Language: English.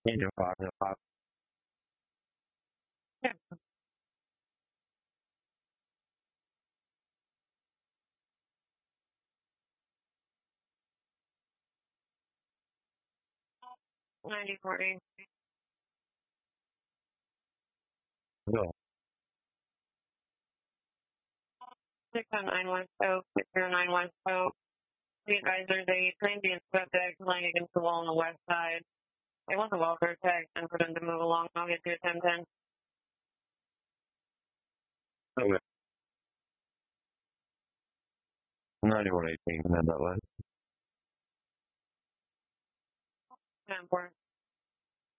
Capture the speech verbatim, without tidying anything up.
Angel Fox, Angel Fox. Yeah. ninety forty. Go. six oh nine West Oak, six oh nine West Oak. The advisor, they transient subject lying against the wall on the west side. They want the welfare check and for them to move along. I'll get you a ten ten. Okay. ninety-one eighteen, and that way. ten four.